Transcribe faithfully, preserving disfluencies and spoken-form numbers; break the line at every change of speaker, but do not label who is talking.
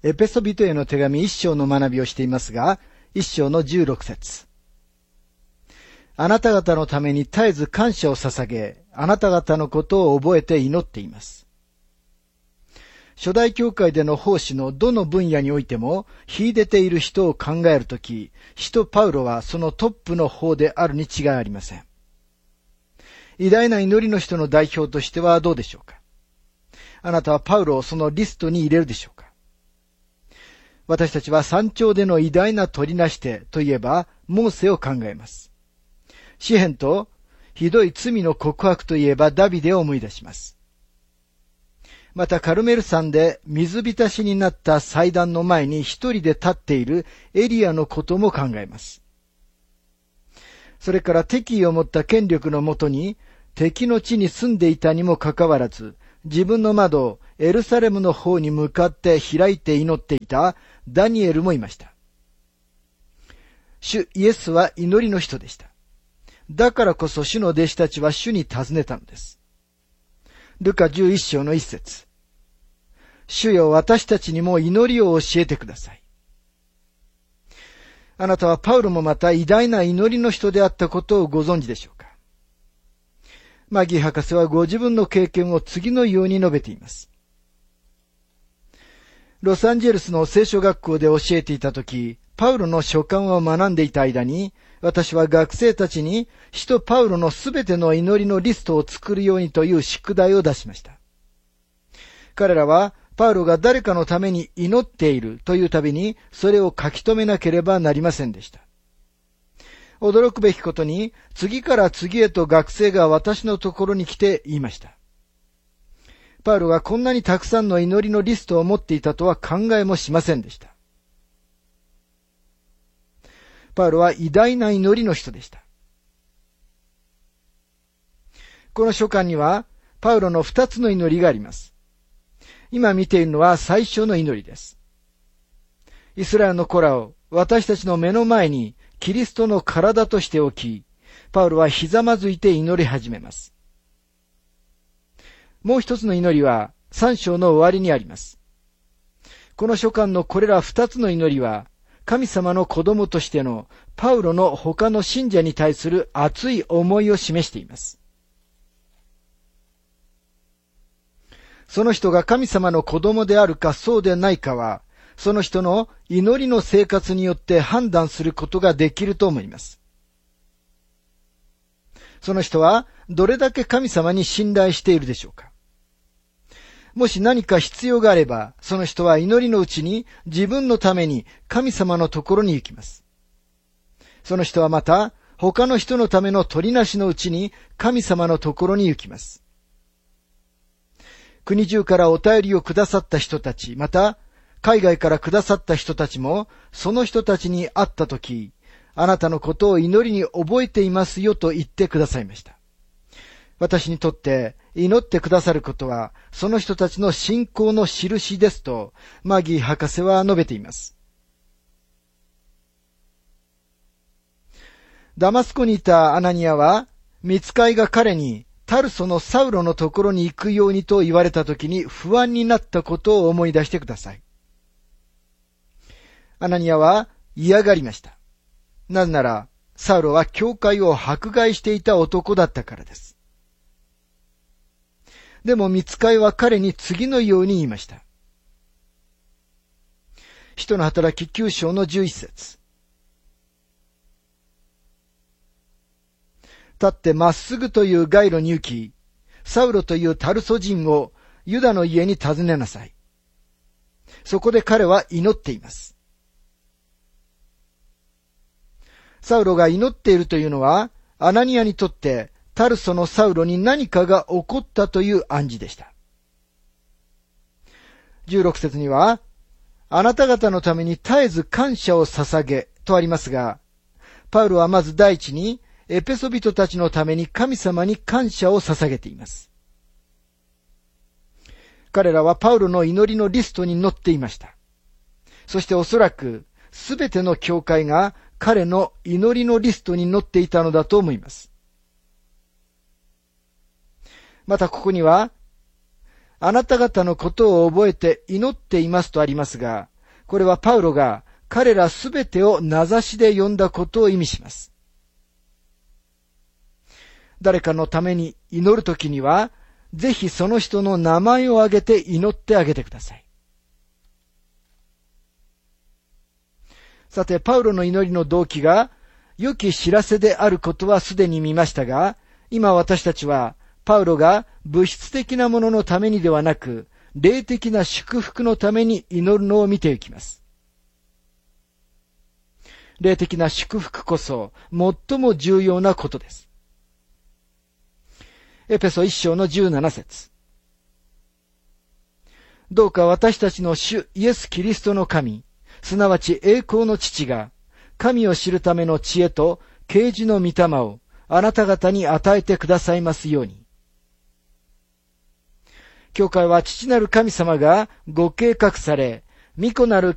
エペソビトへの手紙一章の学びをしていますが、一章の十六節。あなた方のために絶えず感謝を捧げ、あなた方のことを覚えて祈っています。初代教会での奉仕のどの分野においても、秀でている人を考えるとき、使徒パウロはそのトップの方であるに違いありません。偉大な祈りの人の代表としてはどうでしょうか。あなたはパウロをそのリストに入れるでしょうか。私たちは山頂での偉大な取りなし手といえば、モーセを考えます。詩篇とひどい罪の告白といえばダビデを思い出します。またカルメル山で水浸しになった祭壇の前に一人で立っているエリアのことも考えます。それから敵意を持った権力のもとに敵の地に住んでいたにもかかわらず、自分の窓をエルサレムの方に向かって開いて祈っていたダニエルもいました。主イエスは祈りの人でした。だからこそ主の弟子たちは主に尋ねたのです。ルカじゅういっ章の一節。主よ、私たちにも祈りを教えてください。あなたはパウロもまた偉大な祈りの人であったことをご存知でしょうか。マギー博士はご自分の経験を次のように述べています。ロサンゼルスの聖書学校で教えていたとき、パウロの書簡を学んでいた間に、私は学生たちに使徒パウロのすべての祈りのリストを作るようにという宿題を出しました。彼らはパウロが誰かのために祈っているというたびにそれを書き留めなければなりませんでした。驚くべきことに次から次へと学生が私のところに来て言いました。パウロがこんなにたくさんの祈りのリストを持っていたとは考えもしませんでした。パウロは偉大な祈りの人でした。この書簡にはパウロの二つの祈りがあります。今見ているのは最初の祈りです。イスラエルの子らを私たちの目の前にキリストの体として置き、パウロはひざまずいて祈り始めます。もう一つの祈りは三章の終わりにあります。この書簡のこれら二つの祈りは、神様の子供としてのパウロの他の信者に対する熱い思いを示しています。その人が神様の子供であるかそうでないかは、その人の祈りの生活によって判断することができると思います。その人はどれだけ神様に信頼しているでしょうか。もし何か必要があれば、その人は祈りのうちに自分のために神様のところに行きます。その人はまた他の人のための取りなしのうちに神様のところに行きます。国中からお便りをくださった人たち、また海外からくださった人たちも、その人たちに会ったとき、あなたのことを祈りに覚えていますよと言ってくださいました。私にとって祈ってくださることは、その人たちの信仰の印ですと、マギー博士は述べています。ダマスコにいたアナニアは、御使いが彼に、タルソのサウロのところに行くようにと言われたときに不安になったことを思い出してください。アナニアは嫌がりました。なぜなら、サウロは教会を迫害していた男だったからです。でも御使いは彼に次のように言いました。使徒の働ききゅう章のじゅういち節。立ってまっすぐという街路に行き、サウロというタルソ人をユダの家に訪ねなさい。そこで彼は祈っています。サウロが祈っているというのは、アナニアにとってタルソのサウロに何かが起こったという暗示でした。じゅうろく節には、あなた方のために絶えず感謝を捧げとありますが、パウロはまず第一にエペソビトたちのために神様に感謝を捧げています。彼らはパウロの祈りのリストに載っていました。そしておそらくすべての教会が彼の祈りのリストに載っていたのだと思います。またここには、あなた方のことを覚えて祈っていますとありますが、 これはパウロが彼らすべてを名指しで呼んだことを意味します。誰かのために祈るときには、ぜひその人の名前を挙げて祈ってあげてください。さて、パウロの祈りの動機が良き知らせであることはすでに見ましたが、今私たちはパウロが物質的なもののためにではなく、霊的な祝福のために祈るのを見ていきます。霊的な祝福こそ最も重要なことです。エペソ一章の十七節。どうか私たちの主イエス・キリストの神、すなわち栄光の父が、神を知るための知恵と啓示の御霊をあなた方に与えてくださいますように。教会は父なる神様がご計画され、御子なる